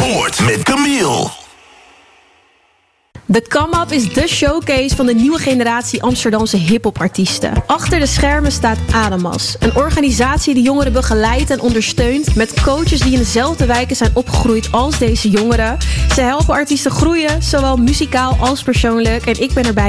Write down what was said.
Noord met Camille. De Come Up is de showcase van de nieuwe generatie Amsterdamse hiphopartiesten. Achter de schermen staat Adamas, een organisatie die jongeren begeleidt en ondersteunt met coaches die in dezelfde wijken zijn opgegroeid als deze jongeren. Ze helpen artiesten groeien, zowel muzikaal als persoonlijk. En ik ben erbij